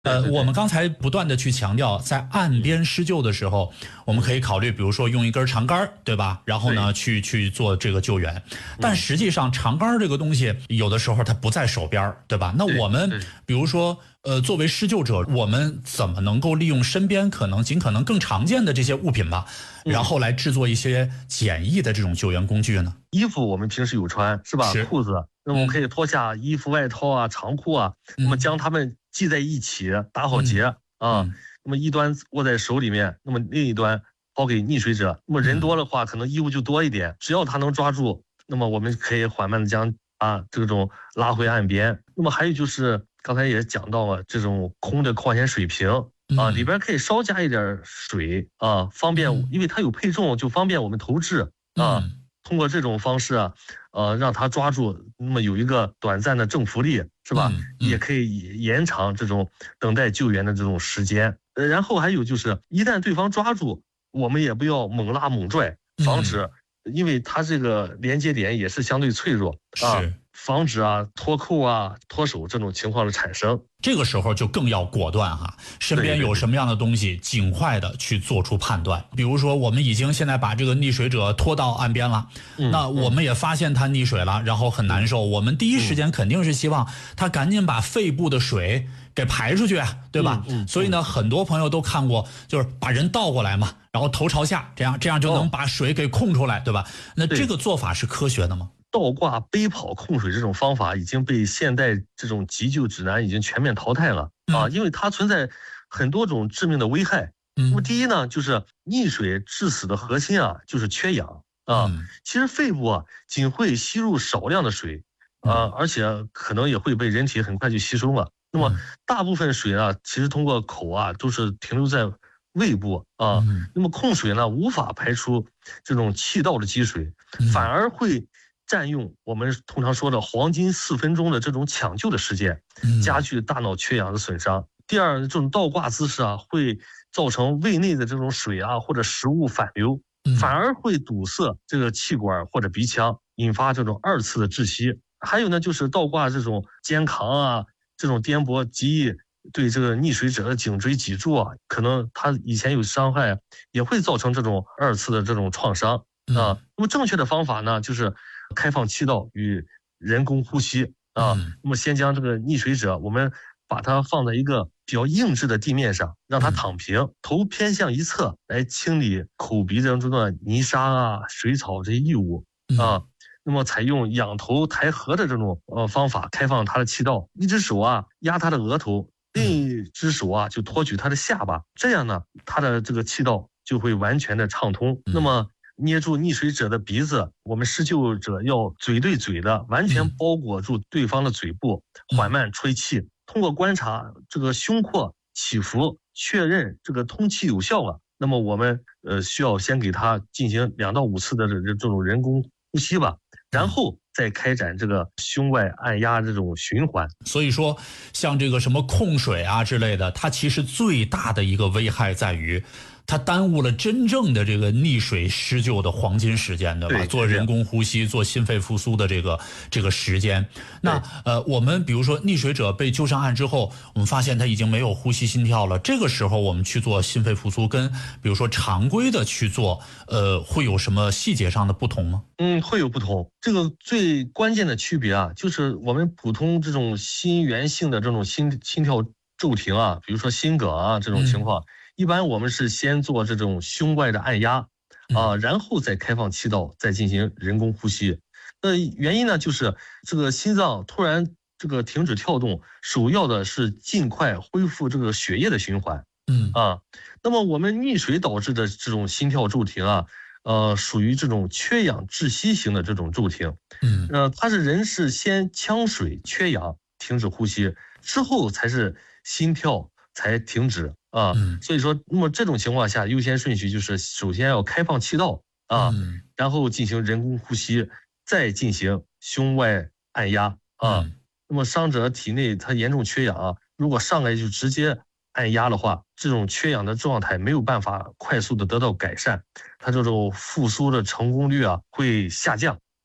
我们刚才不断的去强调，在岸边施救的时候，我们可以考虑，比如说用一根长杆，对吧？然后呢，去做这个救援。但实际上，长杆这个东西，有的时候它不在手边，对吧？那我们比如说，作为施救者，我们怎么能够利用身边尽可能更常见的这些物品吧，然后来制作一些简易的这种救援工具呢？ 衣服我们平时有穿，是吧？裤子，那么我们可以脱下衣服、外套啊、长裤啊，那么将它们系在一起，打好结啊。那么一端握在手里面，那么另一端抛给溺水者。那么人多的话，可能衣物就多一点，只要他能抓住，那么我们可以缓慢的将这种拉回岸边。那么还有就是刚才也讲到了，这种空的矿泉水瓶里边可以稍加一点水方便，因为它有配重，就方便我们投掷通过这种方式让他抓住，那么有一个短暂的正浮力，是吧？也可以延长这种等待救援的这种时间。然后还有就是，一旦对方抓住，我们也不要猛拉猛拽，防止，因为它这个连接点也是相对脆弱防止脱扣脱手这种情况的产生。 这个时候就更要果断哈，身边有什么样的东西，尽快的去做出判断。比如说，我们已经现在把这个溺水者拖到岸边了，那我们也发现他溺水了，然后很难受。我们第一时间肯定是希望他赶紧把肺部的水给排出去，对吧？所以呢，很多朋友都看过，就是把人倒过来嘛，然后头朝下，这样就能把水给控出来，对吧？那这个做法是科学的吗？ 倒挂背跑控水这种方法已经被现代这种急救指南已经全面淘汰了因为它存在很多种致命的危害。那么第一呢，就是溺水致死的核心就是缺氧其实肺部仅会吸入少量的水而且可能也会被人体很快就吸收了。那么大部分水其实通过口都是停留在胃部那么控水呢无法排出这种气道的积水，反而会占用我们通常说的黄金4分钟的这种抢救的时间，加剧大脑缺氧的损伤。第二，这种倒挂姿势会造成胃内的这种水或者食物反流，反而会堵塞这个气管或者鼻腔，引发这种2次的窒息。还有呢，就是倒挂这种肩扛这种颠簸极易对这个溺水者的颈椎脊柱可能他以前有伤害，也会造成这种2次的这种创伤那么正确的方法呢，就是开放气道与人工呼吸那么先将这个溺水者，我们把它放在一个比较硬质的地面上，让他躺平，头偏向一侧，来清理口鼻当中的泥沙水草这些异物那么采用仰头抬颌的这种方法，开放他的气道，一只手压他的额头，另一只手就托举他的下巴，这样呢，他的这个气道就会完全的畅通。那么捏住溺水者的鼻子，我们施救者要嘴对嘴的完全包裹住对方的嘴部，缓慢吹气。通过观察这个胸廓起伏，确认这个通气有效了，那么我们需要先给他进行2到5次的这种人工呼吸吧，然后再开展这个胸外按压这种循环。 所以说，像这个什么控水之类的，它其实最大的一个危害在于，它耽误了真正的这个溺水施救的黄金时间，对吧？做人工呼吸、做心肺复苏的这个时间。那我们比如说溺水者被救上岸之后，我们发现他已经没有呼吸心跳了，这个时候我们去做心肺复苏，跟比如说常规的去做，会有什么细节上的不同吗？ 会有不同。这个最关键的区别就是我们普通这种心源性的这种心跳骤停比如说心梗这种情况。一般我们是先做这种胸外的按压然后再开放气道，再进行人工呼吸。原因呢，就是这个心脏突然这个停止跳动，首要的是尽快恢复这个血液的循环。那么我们溺水导致的这种心跳骤停属于这种缺氧窒息型的这种骤停。它是人是先呛水缺氧停止呼吸，之后才是心跳才停止。所以说，那么这种情况下，优先顺序就是首先要开放气道然后进行人工呼吸，再进行胸外按压那么伤者体内他严重缺氧如果上来就直接按压的话，这种缺氧的状态没有办法快速的得到改善，它这种复苏的成功率会下降。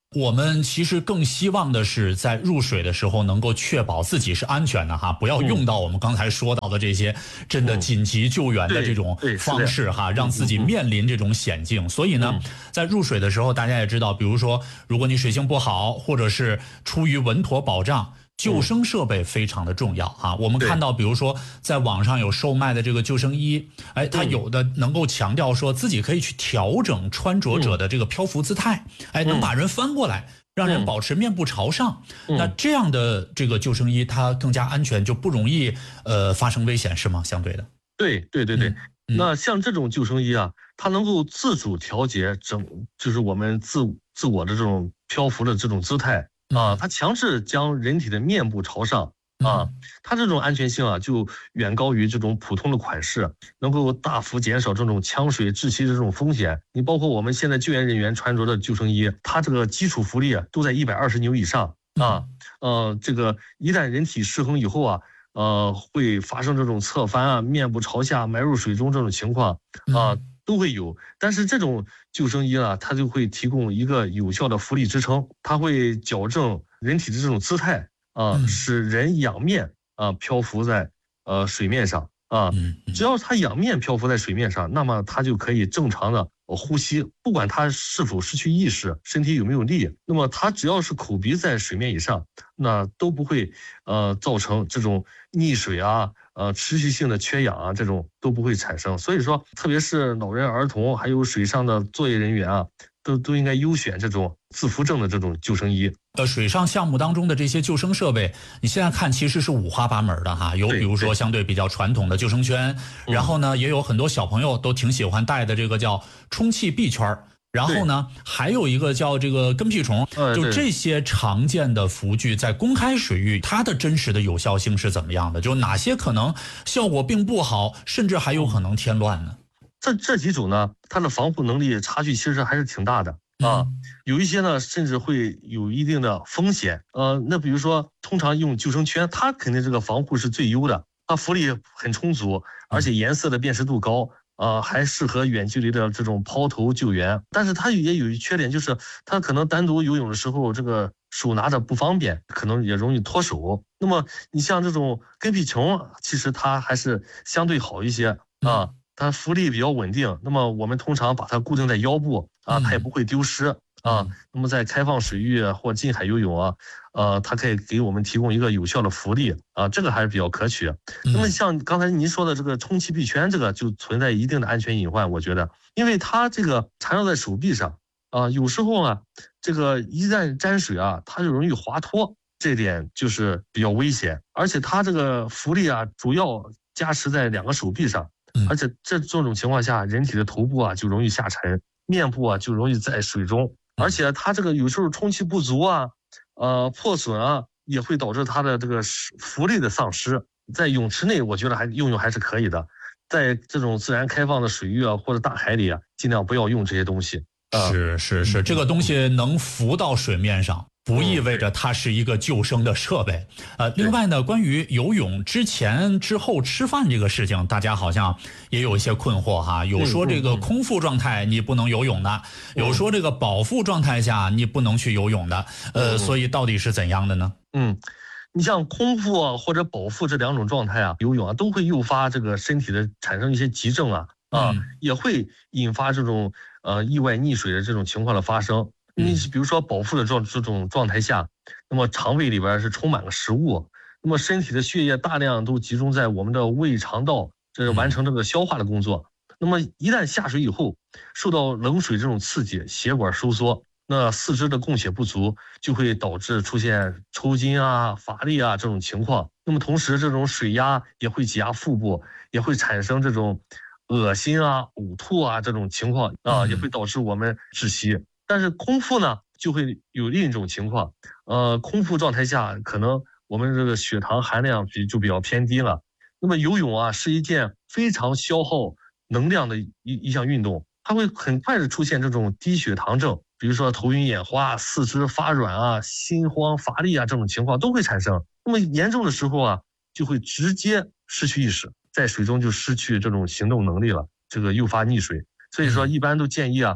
我们其实更希望的是在入水的时候能够确保自己是安全的哈，不要用到我们刚才说到的这些真的紧急救援的这种方式哈，让自己面临这种险境。所以呢，在入水的时候，大家也知道，比如说如果你水性不好，或者是出于稳妥保障，救生设备非常的重要啊！我们看到，比如说在网上有售卖的这个救生衣，哎，它有的能够强调说自己可以去调整穿着者的这个漂浮姿态，哎，能把人翻过来，让人保持面部朝上。那这样的这个救生衣，它更加安全，就不容易发生危险，是吗？相对的， 对。那像这种救生衣啊，它能够自主调节就是我们自我的这种漂浮的这种姿态。它强制将人体的面部朝上它这种安全性啊，就远高于这种普通的款式，能够大幅减少这种呛水窒息的这种风险。你包括我们现在救援人员穿着的救生衣，它这个基础浮力都在120牛以上这个一旦人体失衡以后啊，会发生这种侧翻啊、面部朝下埋入水中这种情况都会有。但是这种救生衣啊，它就会提供一个有效的浮力支撑，它会矫正人体的这种姿态使人仰面漂浮在水面上只要它仰面漂浮在水面上，那么它就可以正常的呼吸，不管它是否失去意识，身体有没有力，那么它只要是口鼻在水面以上，那都不会造成这种溺水持续性的缺氧这种都不会产生。所以说，特别是老人、儿童还有水上的作业人员都应该优选这种自浮正的这种救生衣。 水上项目当中的这些救生设备，你现在看其实是五花八门的哈，有比如说相对比较传统的救生圈，然后呢也有很多小朋友都挺喜欢戴的这个叫充气臂圈，然后呢还有一个叫这个跟屁虫，就这些常见的浮具在公开水域它的真实的有效性是怎么样的？就哪些可能效果并不好，甚至还有可能添乱呢？ 这几种呢，它的防护能力差距其实还是挺大的有一些呢甚至会有一定的风险那比如说通常用救生圈，它肯定这个防护是最优的，它浮力很充足，而且颜色的辨识度高还适合远距离的这种抛投救援。但是它也有一缺点，就是它可能单独游泳的时候这个手拿着不方便，可能也容易脱手。那么你像这种跟屁虫，其实它还是相对好一些它浮力比较稳定，那么我们通常把它固定在腰部它也不会丢失那么在开放水域或近海游泳它可以给我们提供一个有效的浮力这个还是比较可取。那么像刚才您说的这个充气臂圈，这个就存在一定的安全隐患，我觉得，因为它这个缠绕在手臂上有时候这个一旦沾水它就容易滑脱，这点就是比较危险。而且它这个浮力主要加持在2个手臂上。而且这种情况下，人体的头部就容易下沉，面部就容易在水中，而且它这个有时候充气不足破损也会导致它的这个浮力的丧失。在泳池内，我觉得用还是可以的，在这种自然开放的水域或者大海里尽量不要用这些东西。 是，这个东西能浮到水面上，不意味着它是一个救生的设备。另外呢，关于游泳之前之后吃饭这个事情，大家好像也有一些困惑哈。有说这个空腹状态你不能游泳的，有说这个饱腹状态下你不能去游泳的。所以到底是怎样的呢？ 你像空腹或者饱腹这2种状态游泳都会诱发这个身体的产生一些急症也会引发这种意外溺水的这种情况的发生。你比如说饱腹的这种状态下，那么肠胃里边是充满了食物，那么身体的血液大量都集中在我们的胃肠道，这是完成这个消化的工作。那么一旦下水以后，受到冷水这种刺激，血管收缩，那四肢的供血不足，就会导致出现抽筋乏力这种情况。那么同时这种水压也会挤压腹部，也会产生这种恶心呕吐这种情况也会导致我们窒息。但是空腹呢，就会有另一种情况，空腹状态下，可能我们这个血糖含量就比较偏低了。那么游泳是一件非常消耗能量的一项运动，它会很快的出现这种低血糖症，比如说头晕眼花、四肢发软心慌乏力这种情况都会产生。那么严重的时候就会直接失去意识，在水中就失去这种行动能力了，这个诱发溺水。所以说一般都建议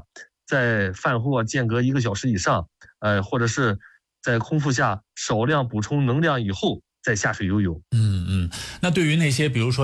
在饭后间隔1个小时以上，或者是在空腹下少量补充能量以后再下水游泳。 那对于那些比如说